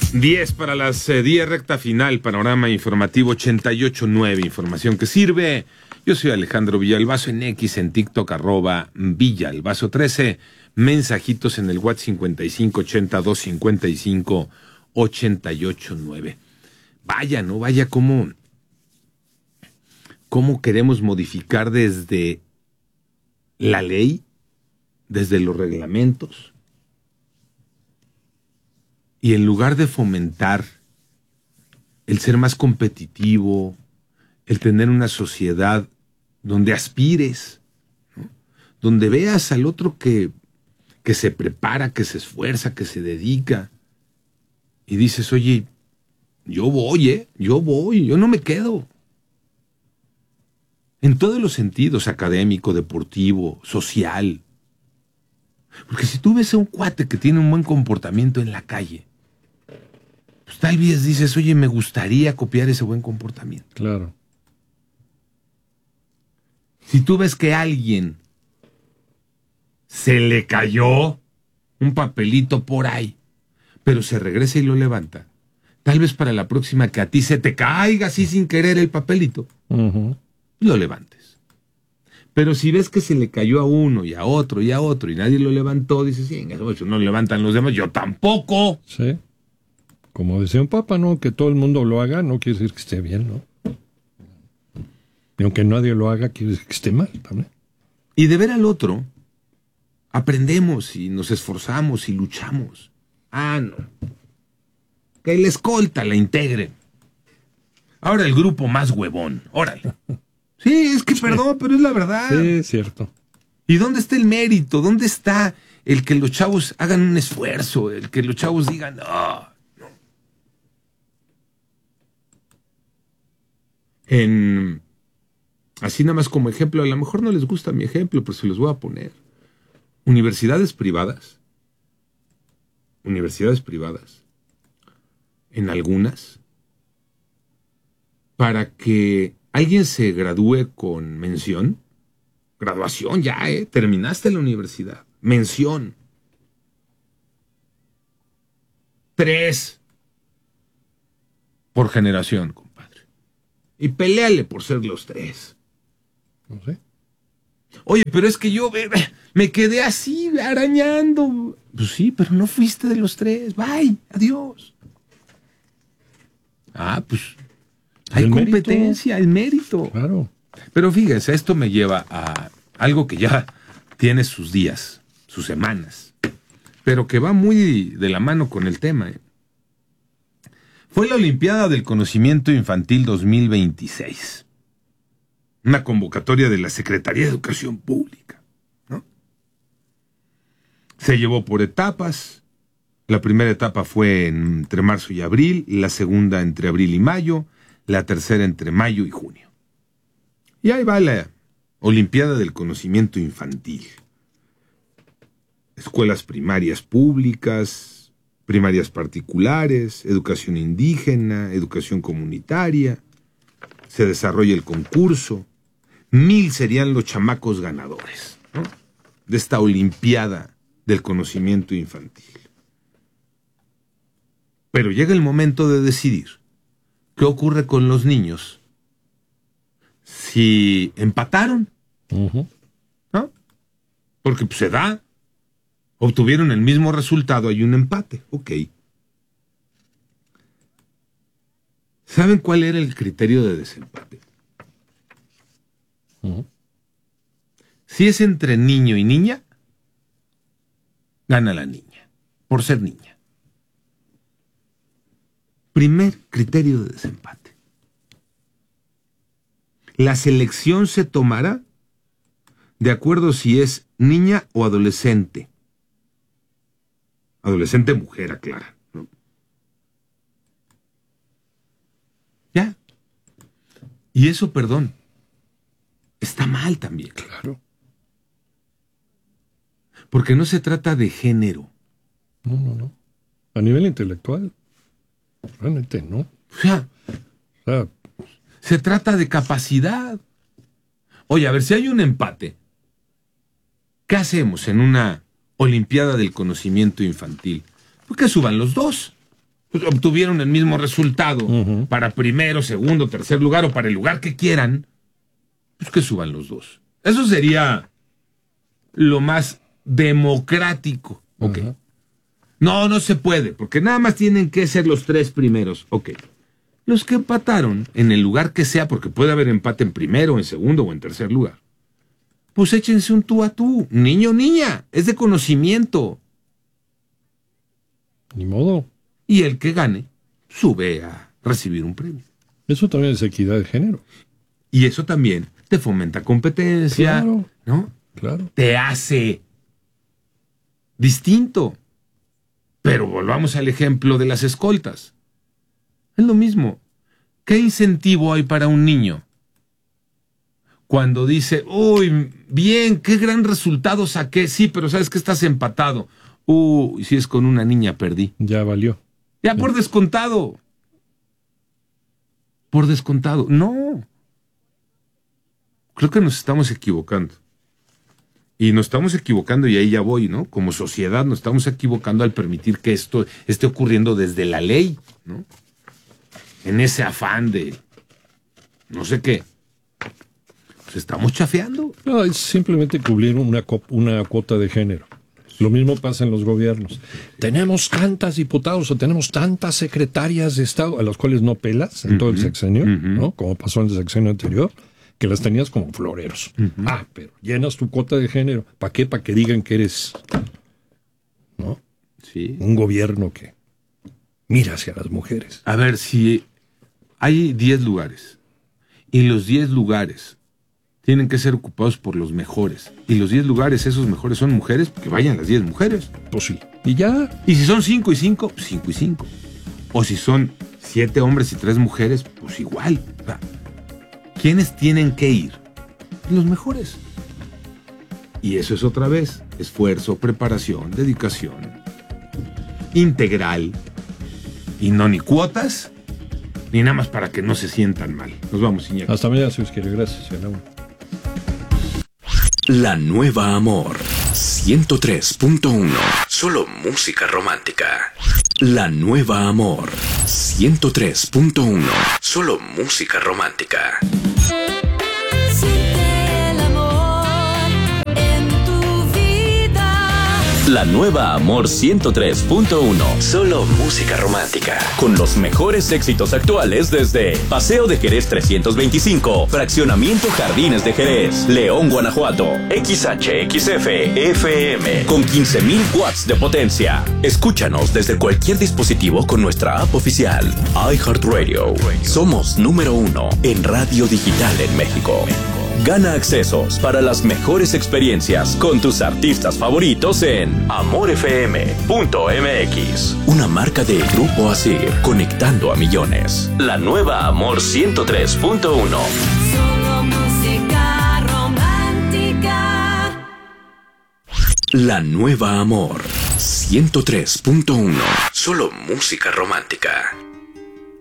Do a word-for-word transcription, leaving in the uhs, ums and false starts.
diez para las eh, diez, recta final, panorama informativo ochenta y ocho nueve, información que sirve. Yo soy Alejandro Villalbazo, en X, en TikTok, arroba Villalbazo trece, mensajitos en el WhatsApp cincuenta y cinco ochenta y dos cincuenta y cinco ochenta y ocho nueve. Vaya, ¿no? Vaya cómo, cómo queremos modificar desde la ley, desde los reglamentos, y en lugar de fomentar el ser más competitivo, el tener una sociedad donde aspires, ¿no? Donde veas al otro que, que se prepara, que se esfuerza, que se dedica, y dices, oye, yo voy, ¿eh? Yo voy, yo no me quedo. En todos los sentidos, académico, deportivo, social. Porque si tú ves a un cuate que tiene un buen comportamiento en la calle, pues tal vez dices, oye, me gustaría copiar ese buen comportamiento. Claro. Si tú ves que a alguien se le cayó un papelito por ahí, pero se regresa y lo levanta, tal vez para la próxima que a ti se te caiga así sin querer el papelito, Uh-huh. lo levantes. Pero si ves que se le cayó a uno y a otro y a otro y nadie lo levantó, dices, sí, en eso no levantan los demás, yo tampoco. Sí. Como decía un papa, ¿no? Que todo el mundo lo haga no quiere decir que esté bien, ¿no? Y aunque nadie lo haga, quiere decir que esté mal también. Y de ver al otro, aprendemos y nos esforzamos y luchamos. Ah, no. Que la escolta la integre. Ahora el grupo más huevón, órale. Sí, es que perdón, pero es la verdad. Sí, es cierto. ¿Y dónde está el mérito? ¿Dónde está el que los chavos hagan un esfuerzo? El que los chavos digan, ah, no. En, así nada más como ejemplo, a lo mejor no les gusta mi ejemplo, pero se los voy a poner. Universidades privadas, universidades privadas, en algunas, para que alguien se gradúe con mención, graduación ya, ¿eh? Terminaste la universidad, mención. Tres por generación, compadre. Y peleale por ser los tres. No sé. Oye, pero es que yo eh, me quedé así, arañando. Pues sí, pero no fuiste de los tres. Bye, adiós. Ah, pues hay El competencia, mérito. el mérito. Claro. Pero fíjense, esto me lleva a algo que ya tiene sus días, sus semanas, pero que va muy de la mano con el tema, ¿eh? Fue la Olimpiada del Conocimiento Infantil dos mil veintiséis. Una convocatoria de la Secretaría de Educación Pública, ¿no? Se llevó por etapas. La primera etapa fue entre marzo y abril, la segunda entre abril y mayo, la tercera entre mayo y junio. Y ahí va la Olimpiada del Conocimiento Infantil. Escuelas primarias públicas, primarias particulares, educación indígena, educación comunitaria. Se desarrolla el concurso. Mil serían los chamacos ganadores, ¿no? De esta Olimpiada del Conocimiento Infantil. Pero llega el momento de decidir qué ocurre con los niños si empataron, Uh-huh. ¿no? Porque pues, se da, obtuvieron el mismo resultado, hay un empate, ok. ¿Saben cuál era el criterio de desempate? Uh-huh. Si es entre niño y niña, gana la niña, por ser niña. Primer criterio de desempate. La selección se tomará de acuerdo si es niña o adolescente. Adolescente mujer, aclara, ¿no? Ya. Y eso, perdón, está mal también. Claro. Porque no se trata de género. No, no, no. A nivel intelectual, realmente no. O sea, O sea, se trata de capacidad. Oye, a ver, si hay un empate, ¿qué hacemos en una Olimpiada del Conocimiento Infantil? Pues que suban los dos. pues, obtuvieron el mismo resultado uh-huh. para primero, segundo, tercer lugar o para el lugar que quieran, pues que suban los dos. Eso sería lo más democrático. Ok. Uh-huh. No, no se puede, porque nada más tienen que ser los tres primeros. Ok. Los que empataron, en el lugar que sea, porque puede haber empate en primero, en segundo o en tercer lugar, pues échense un tú a tú. Niño, niña, es de conocimiento. Ni modo. Y el que gane, sube a recibir un premio. Eso también es equidad de género. Y eso también te fomenta competencia, claro, ¿no? Claro. Te hace distinto. Pero volvamos al ejemplo de las escoltas. Es lo mismo. ¿Qué incentivo hay para un niño cuando dice, uy, bien, qué gran resultado saqué? Sí, pero ¿sabes que estás empatado? Uy, si es con una niña, perdí. Ya valió. Ya por descontado. Por descontado. No. Creo que nos estamos equivocando. Y nos estamos equivocando, y ahí ya voy, ¿no? Como sociedad nos estamos equivocando al permitir que esto esté ocurriendo desde la ley, ¿no? En ese afán de no sé qué. Pues estamos chafeando. No, es simplemente cubrir una, una cuota de género. Lo mismo pasa en los gobiernos. Tenemos tantas diputados o tenemos tantas secretarias de Estado a las cuales no pelas en uh-huh, todo el sexenio, uh-huh. ¿no? Como pasó en el sexenio anterior, que las tenías como floreros. Uh-huh. Ah, pero llenas tu cuota de género. ¿Para qué? Para que digan que eres, ¿no? Sí. Un gobierno que mira hacia las mujeres. A ver, si hay diez lugares y los diez lugares tienen que ser ocupados por los mejores, y los diez lugares, esos mejores son mujeres, que vayan las diez mujeres. Pues sí. Y ya. Y si son cinco y cinco, cinco y cinco. O si son siete hombres y tres mujeres, pues igual. O sea, ¿quiénes tienen que ir? Los mejores. Y eso es otra vez esfuerzo, preparación, dedicación integral. Y no ni cuotas, ni nada más para que no se sientan mal. Nos vamos, Iñaki. Hasta mañana, si os quiere. Gracias, Yanau. La Nueva Amor ciento tres punto uno. Solo música romántica. La Nueva Amor ciento tres punto uno. Solo música romántica. La Nueva Amor ciento tres punto uno. Solo música romántica. Con los mejores éxitos actuales desde Paseo de Jerez trescientos veinticinco, Fraccionamiento Jardines de Jerez, León, Guanajuato, X H X F F M, con quince mil watts de potencia. Escúchanos desde cualquier dispositivo con nuestra app oficial. iHeartRadio. Somos número uno en radio digital en México. Gana accesos para las mejores experiencias con tus artistas favoritos en amor f m punto m x. Una marca de Grupo Asir, conectando a millones. La Nueva Amor ciento tres punto uno. Solo música romántica. La Nueva Amor ciento tres punto uno. Solo música romántica.